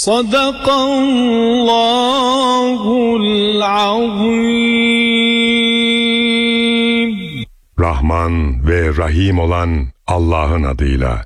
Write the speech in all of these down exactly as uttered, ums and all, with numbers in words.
Sadakallahul azim. Rahman ve Rahim olan Allah'ın adıyla.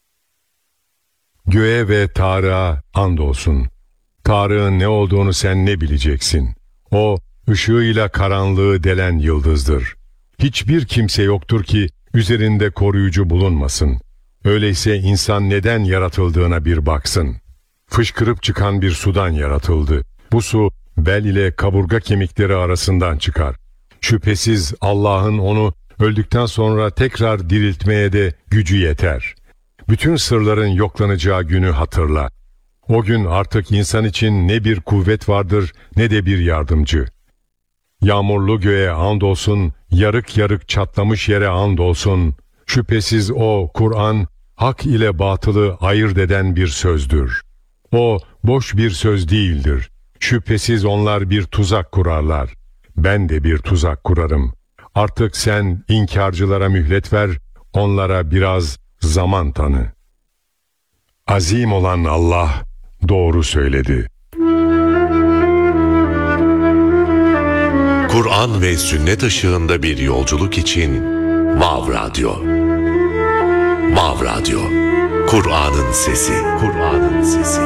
Göğe ve Tarık'a andolsun. Tarık'ın ne olduğunu sen ne bileceksin? O, ışığıyla karanlığı delen yıldızdır. Hiçbir kimse yoktur ki üzerinde koruyucu bulunmasın. Öyleyse insan neden yaratıldığına bir baksın. Fışkırıp çıkan bir sudan yaratıldı. Bu su bel ile kaburga kemikleri arasından çıkar. Şüphesiz Allah'ın onu öldükten sonra tekrar diriltmeye de gücü yeter. Bütün sırların yoklanacağı günü hatırla. O gün artık insan için ne bir kuvvet vardır ne de bir yardımcı. Yağmurlu göğe andolsun, yarık yarık çatlamış yere andolsun. Şüphesiz o Kur'an, hak ile batılı ayırt eden bir sözdür. O boş bir söz değildir. Şüphesiz onlar bir tuzak kurarlar. Ben de bir tuzak kurarım. Artık sen inkarcılara mühlet ver, onlara biraz zaman tanı. Azim olan Allah doğru söyledi. Kur'an ve sünnet ışığında bir yolculuk için Vav Radyo. Vav Radyo. Kur'an'ın sesi. Kur'an'ın sesi.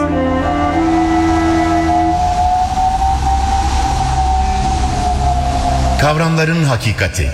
Kavramların hakikati.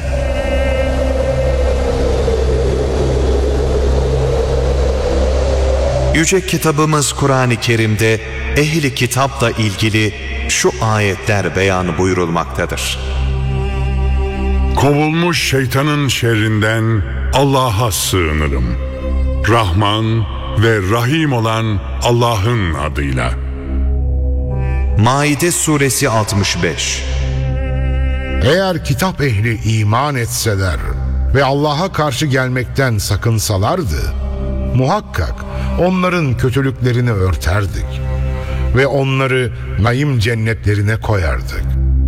Yüce kitabımız Kur'an-ı Kerim'de ehli kitapla ilgili şu ayetler beyan buyurulmaktadır. Kovulmuş şeytanın şerrinden Allah'a sığınırım. Rahman ve Rahim olan Allah'ın adıyla. Maide suresi altmış beş. Eğer kitap ehli iman etseler ve Allah'a karşı gelmekten sakınsalardı, muhakkak onların kötülüklerini örterdik ve onları naim cennetlerine koyardık.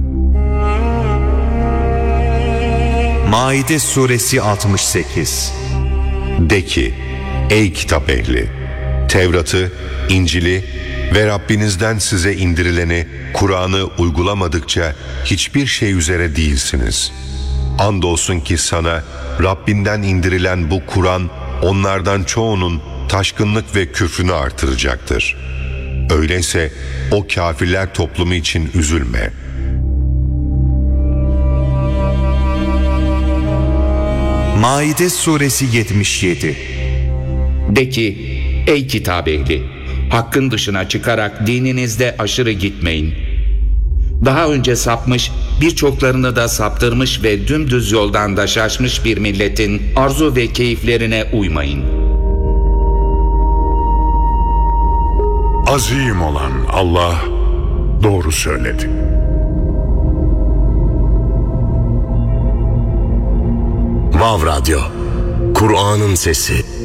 Maide suresi altmış sekiz. De ki, ey kitap ehli, Tevrat'ı, İncil'i ve Rabbinizden size indirileni, Kur'an'ı uygulamadıkça hiçbir şey üzere değilsiniz. Andolsun ki sana Rabbinden indirilen bu Kur'an, onlardan çoğunun taşkınlık ve küfrünü artıracaktır. Öyleyse o kafirler toplumu için üzülme. Maide suresi yetmiş yedi. De ki, ey kitap ehli, hakkın dışına çıkarak dininizde aşırı gitmeyin. Daha önce sapmış, birçoklarını da saptırmış ve dümdüz yoldan da şaşmış bir milletin arzu ve keyiflerine uymayın. Azim olan Allah doğru söyledi. Vav Radyo. Kur'an'ın sesi.